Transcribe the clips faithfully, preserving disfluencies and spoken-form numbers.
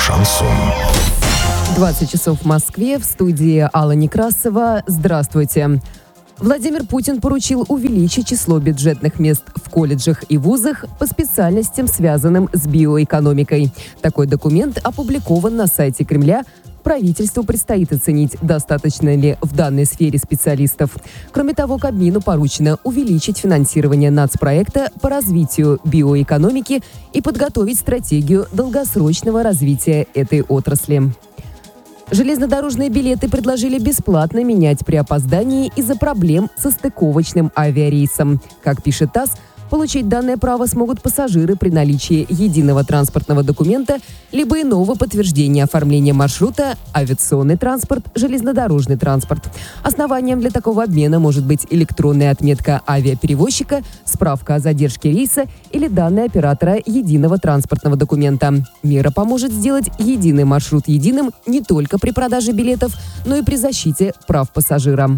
Шансон. двадцать часов в Москве, в студии Алла Некрасова. Здравствуйте. Владимир Путин поручил увеличить число бюджетных мест в колледжах и вузах по специальностям, связанным с биоэкономикой. Такой документ опубликован на сайте Кремля. Правительству предстоит оценить, достаточно ли в данной сфере специалистов. Кроме того, Кабмину поручено увеличить финансирование нацпроекта по развитию биоэкономики и подготовить стратегию долгосрочного развития этой отрасли. Железнодорожные билеты предложили бесплатно менять при опоздании из-за проблем со стыковочным авиарейсом. Как пишет ТАСС, получить данное право смогут пассажиры при наличии единого транспортного документа либо иного подтверждения оформления маршрута, авиационный транспорт, железнодорожный транспорт. Основанием для такого обмена может быть электронная отметка авиаперевозчика, справка о задержке рейса или данные оператора единого транспортного документа. Мера поможет сделать единый маршрут единым не только при продаже билетов, но и при защите прав пассажира.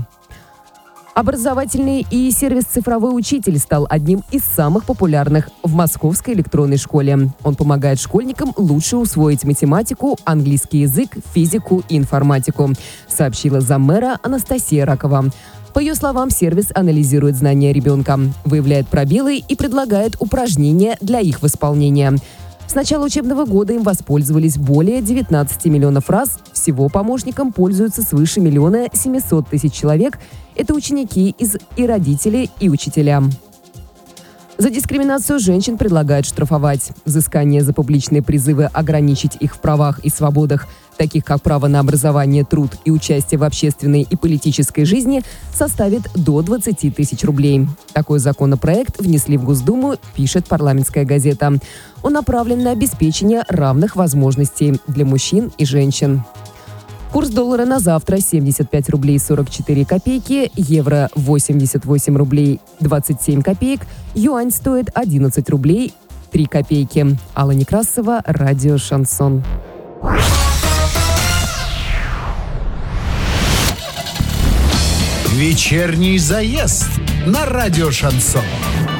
Образовательный и сервис «Цифровой учитель» стал одним из самых популярных в Московской электронной школе. Он помогает школьникам лучше усвоить математику, английский язык, физику и информатику, сообщила заммэра Анастасия Ракова. По ее словам, сервис анализирует знания ребенка, выявляет пробелы и предлагает упражнения для их восполнения. С начала учебного года им воспользовались более девятнадцати миллионов раз. Всего помощником пользуются свыше миллиона семисот тысяч человек. Это ученики из и родители, и учителя. За дискриминацию женщин предлагают штрафовать. Взыскание за публичные призывы ограничить их в правах и свободах, таких как право на образование, труд и участие в общественной и политической жизни, составит до двадцати тысяч рублей. Такой законопроект внесли в Госдуму, пишет «Парламентская газета». Он направлен на обеспечение равных возможностей для мужчин и женщин. Курс доллара на завтра семьдесят пять рублей сорок четыре копейки, евро восемьдесят восемь рублей двадцать семь копеек, юань стоит одиннадцать рублей три копейки. Алла Некрасова, радио «Шансон». Вечерний заезд на радио «Шансон».